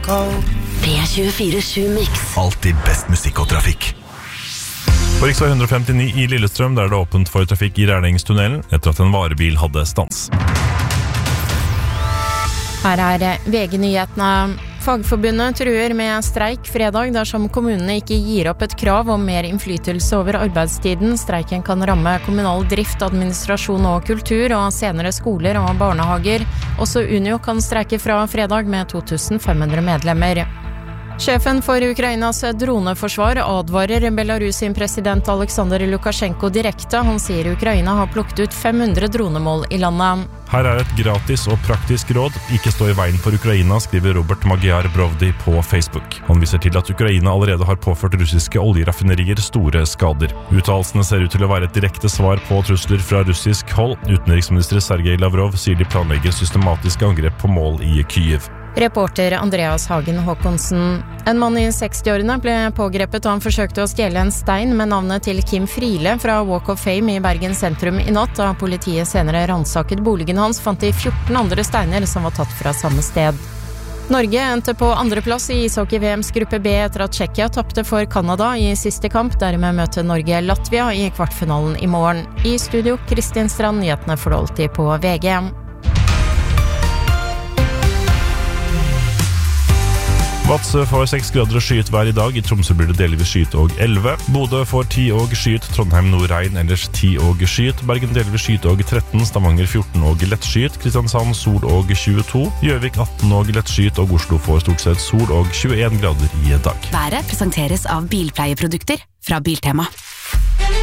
P24/7 Mix. Alltid best musikk og trafikk. På riksvei 159 i Lillestrøm der det åpent for trafikk i Rærningstunnelen etter at en varebil hadde stans. Her VG-nyhetene. Fagforbundet truer med streik fredag dersom kommunene ikke gir opp et krav om mer innflytelse over arbeidstiden. Streiken kan ramme kommunal drift, administrasjon og kultur, og senere skoler og barnehager. Også Unio kan streike fra fredag med 2500 medlemmer. Sjefen for Ukrainas droneforsvar advarer Belarus sin president Aleksandr Lukasjenko direkte. Han sier Ukraina har plukket ut 500 dronemål i landet. Her et gratis og praktisk råd. Ikke stå i veien for Ukraina, skriver Robert Magyar Brovdi på Facebook. Han viser til at Ukraina allerede har påført russiske oljeraffinerier store skader. Uttalelsene ser ut til å være et direkte svar på trusler fra russisk hold. Utenriksminister Sergej Lavrov sier de planlegger systematiske angrep på mål i Kyiv. Reporter Andreas Hagen Håkonsen. En mann i 60-årene ble pågrepet da han forsøkte å stjele en stein med navnet til Kim Friele fra Walk of Fame i Bergen sentrum i natt. Da politiet senere ransaket boligen hans, fant de 14 andre steiner som var tatt fra samme sted. Norge endte på andreplass i ishockey-VMs gruppe B etter at Tsjekkia tapte for Kanada i siste kamp. Dermed møter Norge Latvia i kvartfinalen i morgen. I studio, Kristin Strand, nyhetene får du alltid på VG. Vadsø får 6 grader og skyet vær i dag. I Tromsø blir det delvis skyet og 11. Bodø får 10 og skyet. Trondheim nordregn, ellers 10 og skyet. Bergen delvis skyet og 13. Stavanger 14 og lett skyet. Kristiansand sol og 22. Gjøvik 18 og lett skyet. Og Oslo får stort sett sol og 21 grader i dag. Været presenteres av bilpleieprodukter fra Biltema.